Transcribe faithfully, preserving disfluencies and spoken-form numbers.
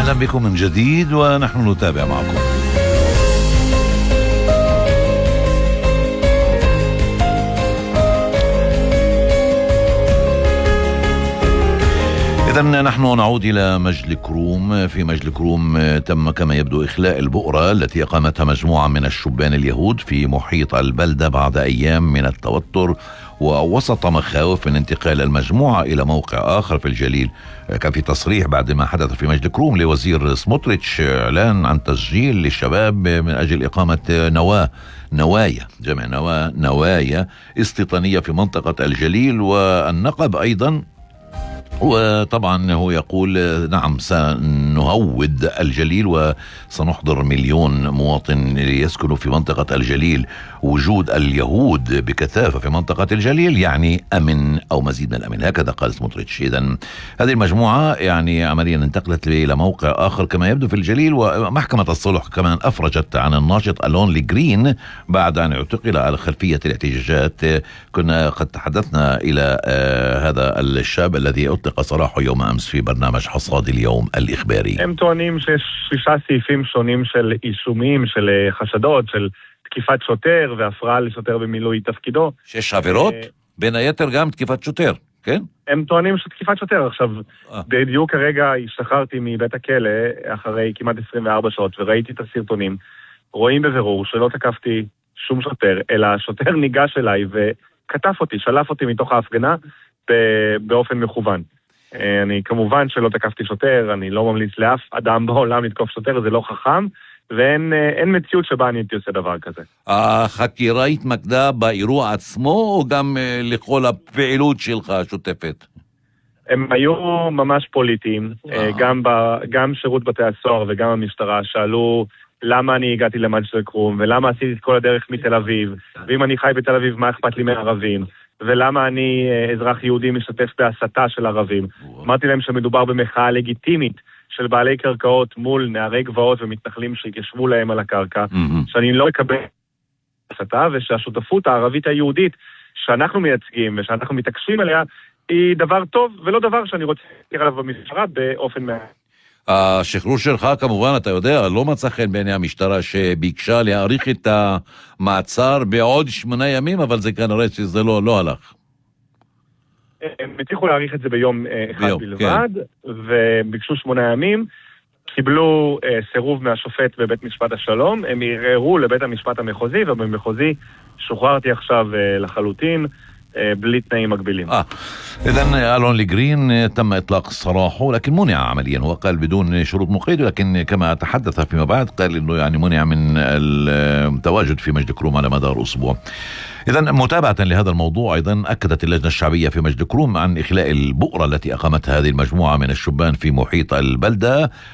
أهلا بكم من جديد ونحن نتابع معكم. إذن نحن نعود إلى مجد الكروم. في مجد الكروم تم كما يبدو إخلاء البؤرة التي أقامتها مجموعة من الشبان اليهود في محيط البلدة بعد أيام من التوتر ووسط مخاوف من انتقال المجموعة إلى موقع آخر في الجليل. كان في تصريح بعد ما حدث في مجد الكروم لوزير سموتريتش إعلان عن تسجيل للشباب من أجل إقامة نواة نوايا جمع نواة نوايا استيطانية في منطقة الجليل والنقب أيضا. وطبعا هو يقول نعم سنهود الجليل وسنحضر مليون مواطن يسكن في منطقة الجليل. وجود اليهود بكثافة في منطقة الجليل يعني أمن أو مزيد من الأمن، هكذا قال سموتريتش. إذن هذه المجموعة يعني عمليا انتقلت إلى موقع آخر كما يبدو في الجليل. ومحكمة الصلح كمان أفرجت عن الناشط ألون جرين بعد أن اعتقل على خلفية الاحتجاجات. كنا قد تحدثنا إلى آه هذا الشاب الذي أطلق سراحه يوم أمس في برنامج حصاد اليوم الإخباري. הם טוענים שיש שישה סעיפים שונים של אישומים, של חשדות, של תקיפת שוטר והפרעה לשוטר במילוי תפקידו. שש עבירות? בין היתר גם תקיפת שוטר, כן? הם טוענים שתקיפת שוטר. עכשיו, בדיוק כרגע השתחררתי מבית הכלא אחרי כמעט עשרים וארבע שעות וראיתי את הסרטונים. רואים בבירור שלא תקפתי שום שוטר, אלא השוטר ניגש אליי וכתף אותי, שלף אותי מתוך ההפגנה באופן מכוון. אני כמובן שלא תקפתי שוטר, אני לא ממליץ לאף אדם בעולם לתקוף שוטר, זה לא חכם, ואין אין מציאות שבה אני הייתי עושה דבר כזה. החקירה התמקדה באירוע עצמו, או גם לכל הפעילות שלך השוטפת? הם היו ממש פוליטיים, גם, ב, גם שירות בתי הסוהר וגם המשטרה שאלו למה אני הגעתי למג'ד אל-כרום, ולמה עשיתי את כל הדרך מתל אביב, ואם אני חי בתל אביב מה אכפת לי מערבים, ולמה אני אזרח יהודי משתף בהסתה של ערבים. אמרתי להם שמדובר במחאה לגיטימית של בעלי קרקעות מול נערי גבעות ומתנחלים שהתיישבו להם על הקרקע, שאני לא אקבל הסתה, ושהשותפות הערבית היהודית שאנחנו מייצגים ושאנחנו מתעקשים עליה היא דבר טוב ולא דבר שאני רוצה להכיר עליו במשטרה באופן מה... השחרור שלך כמובן אתה יודע לא מצא חן בעיני המשטרה שביקשה להאריך את המעצר בעוד שמונה ימים, אבל זה כנראה שזה לא, לא הלך. הם הצליחו להאריך את זה ביום אחד ביום, בלבד, כן. וביקשו שמונה ימים, קיבלו אה, סירוב מהשופט בבית משפט השלום, הם ערערו לבית המשפט המחוזי, ובמחוזי שוחררתי עכשיו אה, לחלוטין, بلي تنايم مقبلين. آه. إذن ألون جرين تم إطلاق سراحه لكن منع عمليا. هو قال بدون شروط مقيدة، لكن كما تحدث فيما بعد قال إنه يعني منع من التواجد في مجد الكروم على مدار أسبوع. إذن متابعة لهذا الموضوع أيضا أكدت اللجنة الشعبية في مجد الكروم عن إخلاء البؤرة التي أقامتها هذه المجموعة من الشبان في محيط البلدة